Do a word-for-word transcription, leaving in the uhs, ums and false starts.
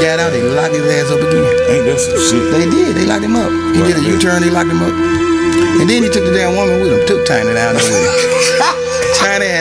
got out, they locked his ass up again. Ain't that some shit? They did. They locked him up. He Right, did a yeah. U-turn. They locked him up. And then he took the damn woman with him. Took Tiny down there with him. Tiny